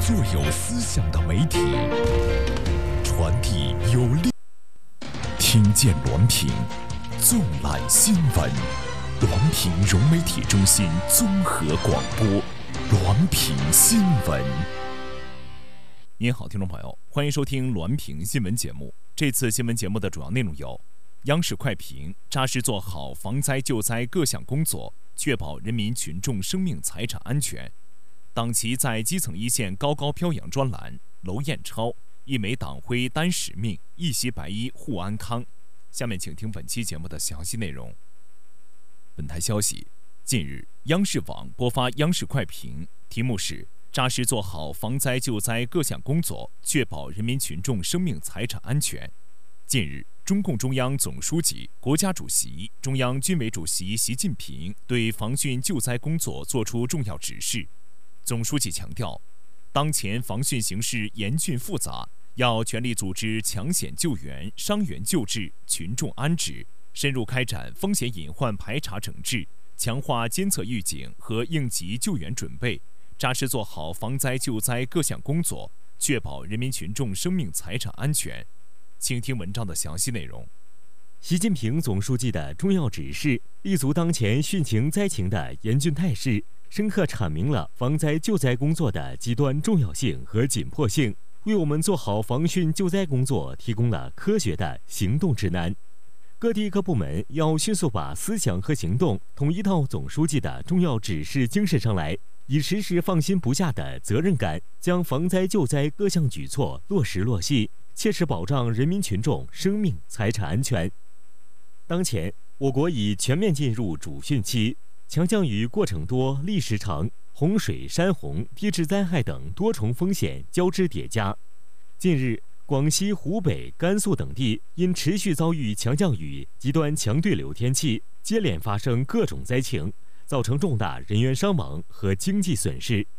最有思想的媒体，传递有力。听见滦平，纵览新闻。滦平融媒体中心综合广播，滦平新闻。您好，听众朋友，欢迎收听滦平新闻节目。这次新闻节目的主要内容有：央视快评，扎实做好防灾救灾各项工作，确保人民群众生命财产安全。党旗在基层一线高高飘扬专栏，娄彦超，一枚党徽担使命，一袭白衣护安康。下面请听本期节目的详细内容。本台消息，近日央视网播发央视快评，题目是扎实做好防灾救灾各项工作，确保人民群众生命财产安全。近日，中共中央总书记、国家主席、中央军委主席习近平对防汛救灾工作作出重要指示。总书记强调，当前防汛形势严峻复杂，要全力组织抢险救援、伤员救治、群众安置，深入开展风险隐患排查整治，强化监测预警和应急救援准备，扎实做好防灾救灾各项工作，确保人民群众生命财产安全。请听文章的详细内容。 习近平总书记的重要指示，立足当前汛情灾情的严峻态势，深刻阐明了防灾救灾工作的极端重要性和紧迫性，为我们做好防汛救灾工作提供了科学的行动指南。各地各部门要迅速把思想和行动统一到总书记的重要指示精神上来，以实施放心不下的责任感，将防灾救灾各项举措落实落细，切实保障人民群众生命财产安全。当前，我国已全面进入主汛期，强降雨过程多、历时长，洪水、山洪、地质灾害等多重风险交织叠加。近日，广西、湖北、甘肃等地因持续遭遇强降雨、极端强对流天气，接连发生各种灾情，造成重大人员伤亡和经济损失。